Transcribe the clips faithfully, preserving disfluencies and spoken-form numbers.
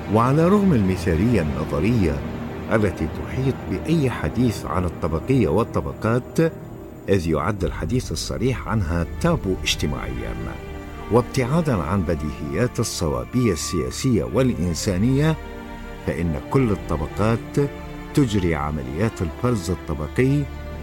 وعلى رغم المثالية النظرية التي تحيط بأي حديث عن الطبقية والطبقات، إذ يعد الحديث الصريح عنها تابو اجتماعيا، وابتعادا عن بديهيات الصوابية السياسية والإنسانية، فإن كل الطبقات تجري عمليات الفرز الطبقي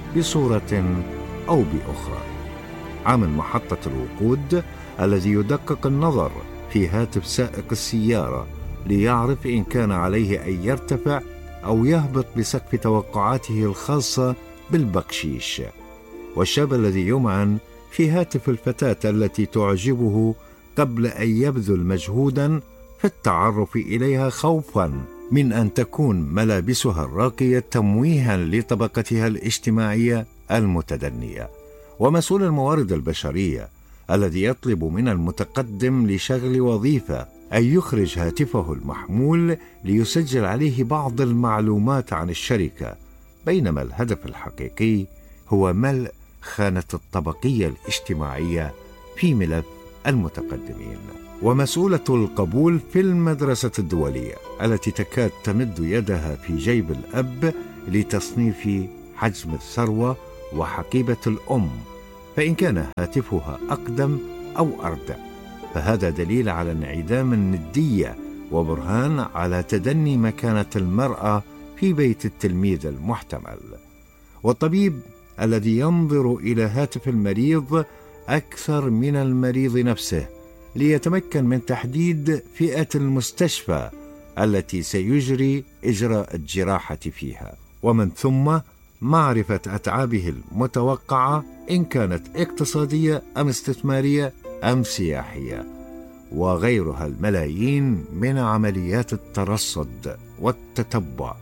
بصورة أو بأخرى. عامل محطة الوقود الذي يدقق النظر في هاتف سائق السيارة ليعرف إن كان عليه أن يرتفع أو يهبط بسقف توقعاته الخاصة بالبقشيش، والشاب الذي يمعن في هاتف الفتاة التي تعجبه قبل أن يبذل مجهودا في التعرف إليها خوفا من أن تكون ملابسها الراقية تمويها لطبقتها الاجتماعية المتدنية. ومسؤول الموارد البشرية الذي يطلب من المتقدم لشغل وظيفة أن يخرج هاتفه المحمول ليسجل عليه بعض المعلومات عن الشركة، بينما الهدف الحقيقي هو ملء خانة الطبقية الاجتماعية في ملف المتقدمين. ومسؤولة القبول في المدرسة الدولية التي تكاد تمد يدها في جيب الأب لتصنيف حجم الثروة وحقيبة الأم، فإن كان هاتفها أقدم أو أردع فهذا دليل على انعدام الندية وبرهان على تدني مكانة المرأة في بيت التلميذ المحتمل. والطبيب الذي ينظر إلى هاتف المريض أكثر من المريض نفسه ليتمكن من تحديد فئة المستشفى التي سيجري إجراء الجراحة فيها، ومن ثم معرفة أتعابه المتوقعة إن كانت اقتصادية أم استثمارية أم سياحية، وغيرها الملايين من عمليات الترصد والتتبع.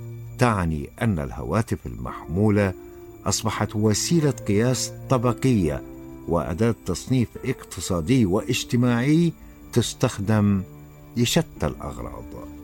تعني أن الهواتف المحمولة أصبحت وسيلة قياس طبقية وأداة تصنيف اقتصادي واجتماعي تستخدم لشتى الأغراض.